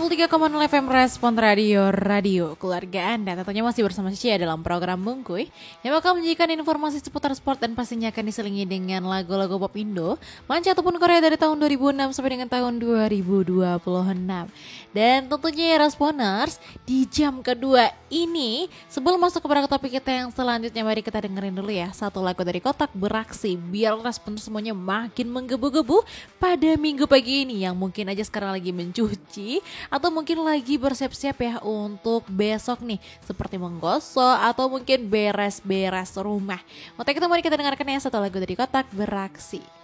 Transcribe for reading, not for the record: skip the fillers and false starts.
103,0 FM Respon Radio, Radio Keluarga Anda. Tentunya masih bersama Cia dalam program Bungkuy yang bakal menyajikan informasi seputar sport dan pastinya akan diselingi dengan lagu-lagu pop Indo, manca ataupun Korea dari tahun 2006 sampai dengan tahun 2026. Dan tentunya ya Responers, di jam kedua ini sebelum masuk ke topik kita yang selanjutnya, mari kita dengerin dulu ya satu lagu dari Kotak Beraksi biar Responers semuanya makin menggebu-gebu pada minggu pagi ini yang mungkin aja sekarang lagi mencuci atau mungkin lagi bersiap-siap ya untuk besok nih, seperti menggosok atau mungkin beres-beres rumah. Untuk itu mari kita dengarkan ya satu lagu dari Kotak Beraksi.